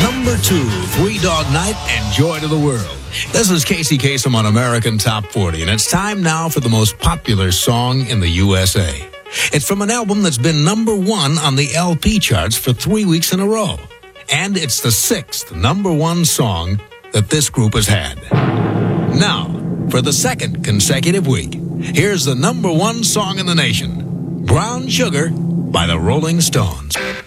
Number 2, Three Dog Night and Joy to the World. This is Casey Kasem on American Top 40, and it's time now for the most popular song in the USA. It's from an album that's been number 1 on the LP charts for 3 weeks in a row. And it's the 6th number 1 song that this group has had. Now, for the 2nd consecutive week, here's the number 1 song in the nation, Brown Sugar by the Rolling Stones.